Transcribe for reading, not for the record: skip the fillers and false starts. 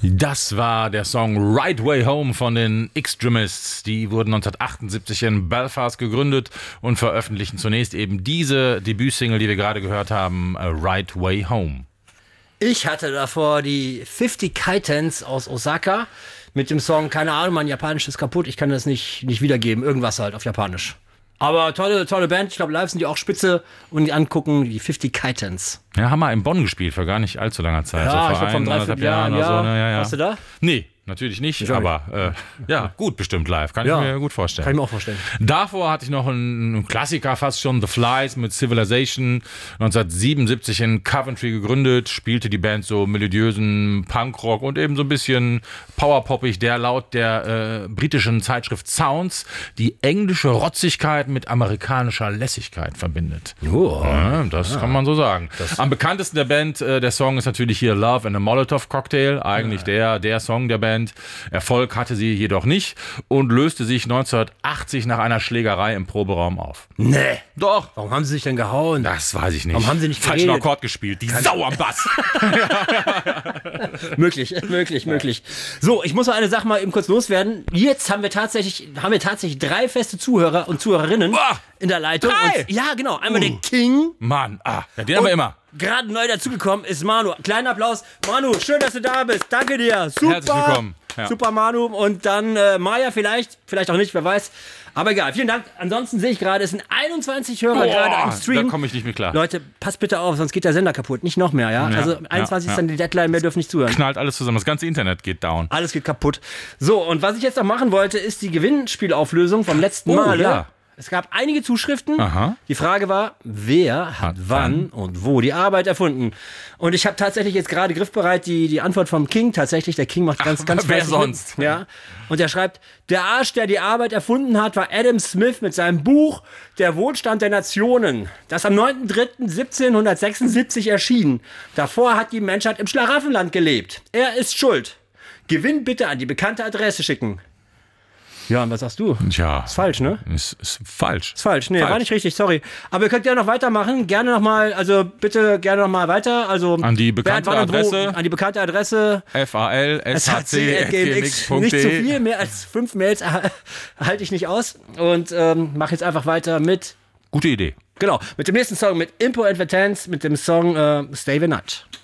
Das war der Song Right Way Home von den Extremists. Die wurden 1978 in Belfast gegründet und veröffentlichten zunächst eben diese Debütsingle, die wir gerade gehört haben, Right Way Home. Ich hatte davor die 50 Kitens aus Osaka mit dem Song, keine Ahnung, mein Japanisch ist kaputt, ich kann das nicht wiedergeben, irgendwas halt auf Japanisch. Aber tolle Band, ich glaube live sind die auch spitze und die angucken, die 50 Kitens. Ja, haben wir in Bonn gespielt vor gar nicht allzu langer Zeit. Ja, so ich glaube vor 3-4 Jahren, oder so. Ja. Warst du da? Nee, natürlich nicht, aber ja, gut bestimmt live, kann ich mir gut vorstellen. Kann ich mir auch vorstellen. Davor hatte ich noch einen Klassiker fast schon, The Flies mit Civilization, 1977 in Coventry gegründet, spielte die Band so melodiösen Punkrock und eben so ein bisschen powerpoppig, der laut der britischen Zeitschrift Sounds die englische Rotzigkeit mit amerikanischer Lässigkeit verbindet. Ja, das kann man so sagen. Am bekanntesten der Band, der Song ist natürlich hier Love and a Molotov Cocktail, eigentlich der Song der Band. Erfolg hatte sie jedoch nicht und löste sich 1980 nach einer Schlägerei im Proberaum auf. Nee. Doch. Warum haben sie sich denn gehauen? Das weiß ich nicht. Warum haben sie nicht falschen geredet? Akkord gespielt? Die Sau am Bass. Möglich. So, ich muss noch eine Sache mal eben kurz loswerden. Jetzt haben wir tatsächlich 3 feste Zuhörer und Zuhörerinnen in der Leitung. 3? Und, ja, genau. Einmal der King. Mann, den haben wir immer. Gerade neu dazugekommen ist Manu. Kleinen Applaus. Manu, schön, dass du da bist. Danke dir. Super. Herzlich willkommen. Ja. Super, Manu. Und dann Maja vielleicht auch nicht, wer weiß. Aber egal, vielen Dank. Ansonsten sehe ich gerade, es sind 21 Hörer gerade am Stream. Da komme ich nicht mehr klar. Leute, passt bitte auf, sonst geht der Sender kaputt. Nicht noch mehr, ja? Also 21 ist dann die Deadline, mehr dürfen nicht zuhören. Knallt alles zusammen, das ganze Internet geht down. Alles geht kaputt. So, und was ich jetzt noch machen wollte, ist die Gewinnspielauflösung vom letzten Mal. Ja. Es gab einige Zuschriften. Aha. Die Frage war, wer hat wann und wo die Arbeit erfunden? Und ich habe tatsächlich jetzt gerade griffbereit die Antwort vom King. Tatsächlich, der King macht ganz wer fleißig sonst? mit. Ja. Und er schreibt, der Arsch, der die Arbeit erfunden hat, war Adam Smith mit seinem Buch Der Wohlstand der Nationen. Das am 9.3.1776 erschien. Davor hat die Menschheit im Schlaraffenland gelebt. Er ist schuld. Gewinn bitte an die bekannte Adresse schicken. Ja, und was sagst du? Tja. Ist falsch, ne? Ist falsch. Ist falsch. Nee, war nicht richtig, sorry. Aber ihr könnt gerne noch weitermachen. Gerne nochmal, also bitte gerne nochmal weiter. Also an die bekannte Adresse. An die bekannte Adresse. FALSHC@gmx.de. Nicht zu viel, mehr als 5 Mails halte ich nicht aus. Und mache jetzt einfach weiter mit... Gute Idee. Genau, mit dem nächsten Song, mit Impo Advertence, mit dem Song Stay the Nut.